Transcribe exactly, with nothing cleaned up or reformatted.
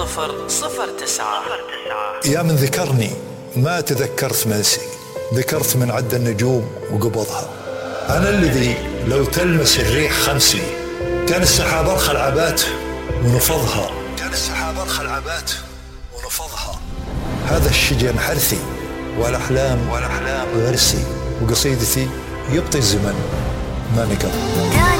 صفر صفر تسعة. يا من ذكرني ما تذكرت منسي، ذكرت من عد النجوم وقبضها. أنا الذي لو تلمس الريح خمسي، كان السحاب أرخى العبات ونفضها، كان السحاب أرخى العبات ونفضها. هذا الشجن حرثي والأحلام والأحلام غرسي، وقصيدتي يبطي الزمن ما نقضها.